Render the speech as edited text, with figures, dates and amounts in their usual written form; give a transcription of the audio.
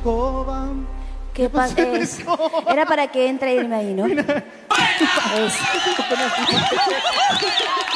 alcoba. ¿Qué pasa? Era para que entre y irme ahí, ¿no? Es.